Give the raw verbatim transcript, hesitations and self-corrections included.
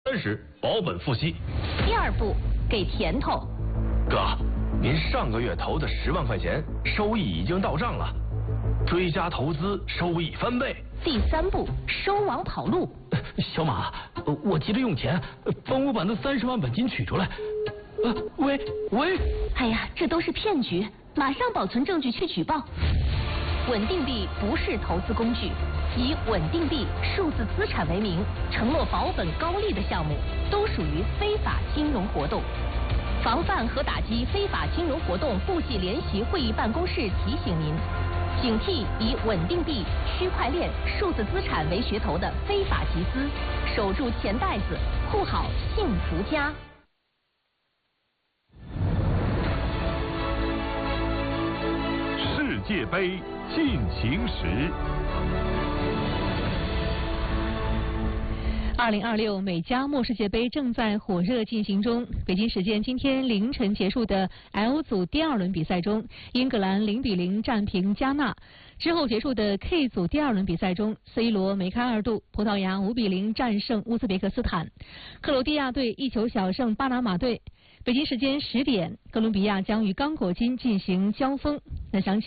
时保本付息。 第二步，给甜头。 哥，您上个月投的十万块钱，收益已经到账了，追加投资，收益翻倍。 第三步，收网跑路。 小马，我急着用钱，帮我把那三十万本金取出来。呃，喂喂， 哎呀，这都是骗局，马上保存证据去举报。稳定币不是投资工具，以稳定币、数字资产为名，承诺保本高利的项目，都属于非法金融活动。防范和打击非法金融活动部际联席会议办公室提醒您，警惕以稳定币、区块链、数字资产为噱头的非法集资，守住钱袋子，护好幸福家。 世界杯进行时。 二零二六美加墨世界杯正在火热进行中。北京时间今天凌晨结束的 L 组第二轮比赛中，英格兰零比零战平加纳。之后结束的 K 组第二轮比赛中 ，C 罗梅开二度，葡萄牙五比零战胜乌兹别克斯坦，克罗地亚队一球小胜巴拿马队。北京时间十点，哥伦比亚将与刚果金进行交锋。那详情。